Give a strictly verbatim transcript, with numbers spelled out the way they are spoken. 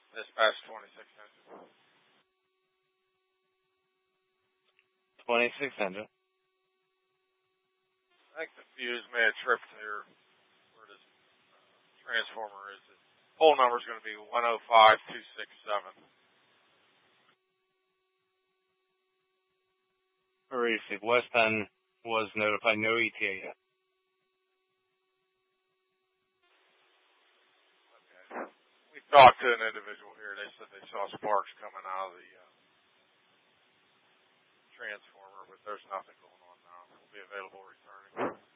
Dispatch twenty-six hundred. twenty-six hundred. I think the fuse may have tripped here where this uh, transformer is. The pole number is going to be one oh five two six seven. Receive. West Penn was notified, no E T A yet. Okay. We talked to an individual here. They said they saw sparks coming out of the uh, transformer, but there's nothing going on now. We'll be available returning.